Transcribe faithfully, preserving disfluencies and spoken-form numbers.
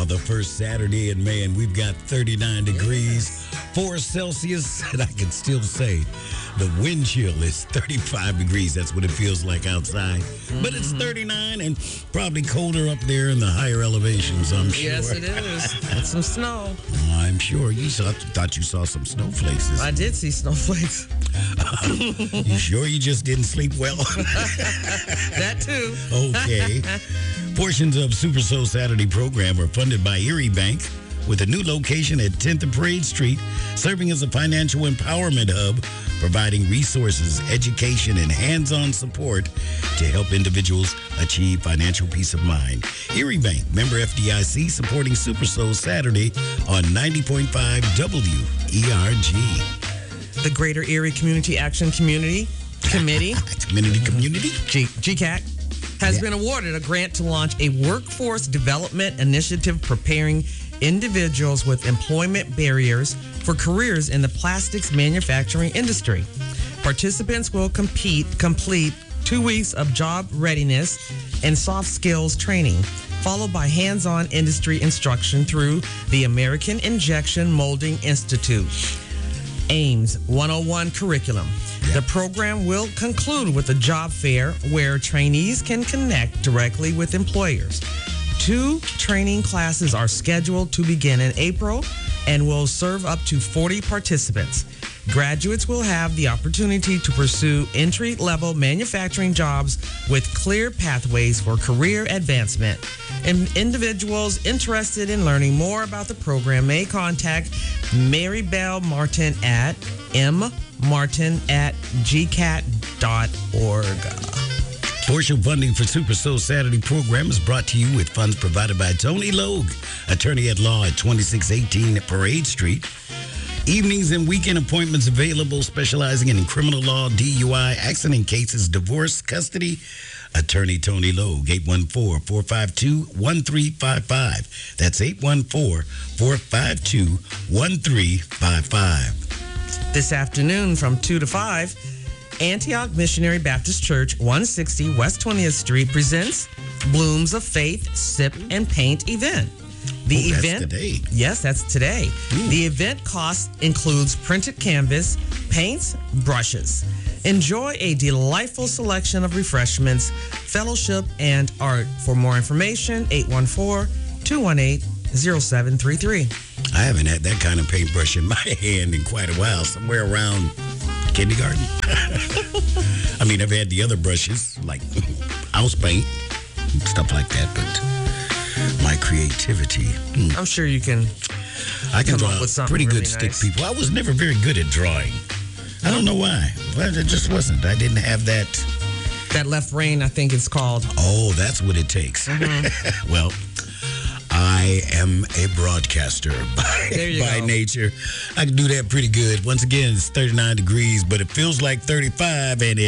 Oh, the first Saturday in May, and we've got thirty-nine degrees, four Celsius, and I can still say the wind chill is thirty-five degrees. That's what it feels like outside. Mm-hmm. But it's thirty-nine and probably colder up there in the higher elevations, I'm sure. Yes, it is. That's some snow. I'm sure. You saw, thought you saw some snowflakes. This I did see snowflakes. Uh, you sure you just didn't sleep well? That too. Okay. Portions of Super Soul Saturday program are funded by Erie Bank with a new location at tenth and Parade Street, serving as a financial empowerment hub, providing resources, education, and hands-on support to help individuals achieve financial peace of mind. Erie Bank, member F D I C, supporting Super Soul Saturday on ninety point five W E R G. The Greater Erie Community Action Community Committee, Community Community, G- GCAC, has Yeah. been awarded a grant to launch a workforce development initiative preparing individuals with employment barriers for careers in the plastics manufacturing industry. Participants will compete, complete two weeks of job readiness and soft skills training, followed by hands-on industry instruction through the American Injection Molding Institute. AIMS one oh one curriculum. The program will conclude with a job fair where trainees can connect directly with employers. Two training classes are scheduled to begin in April and will serve up to forty participants. Graduates will have the opportunity to pursue entry-level manufacturing jobs with clear pathways for career advancement. And individuals interested in learning more about the program may contact Mary Bell Martin at mmartin at g c a t dot org. Portion funding for Super Soul Saturday program is brought to you with funds provided by Tony Logue, attorney at law at twenty-six eighteen Parade Street. Evenings and weekend appointments available, specializing in criminal law, D U I, accident cases, divorce, custody. Attorney Tony Logue, eight one four, four five two, one three five five. That's eight one four, four five two, one three five five. This afternoon from two to five, Antioch Missionary Baptist Church, one sixty West twentieth Street presents Blooms of Faith Sip and Paint event. The oh, that's event, today. Yes, that's today. Ooh. The event cost includes printed canvas, paints, brushes. Enjoy a delightful selection of refreshments, fellowship, and art. For more information, eight one four, two one eight, zero seven three three. I haven't had that kind of paintbrush in my hand in quite a while, somewhere around kindergarten. I mean, I've had the other brushes, like house paint, stuff like that, but my creativity. Mm. I'm sure you can I can come draw up with something pretty really good stick nice. people. I was never very good at drawing. I don't know why, but it just wasn't. I didn't have that. That left brain, I think it's called. Oh, that's what it takes. Mm-hmm. Well, I am a broadcaster by, There you by go. nature. I can do that pretty good. Once again, it's thirty-nine degrees, but it feels like thirty-five, and it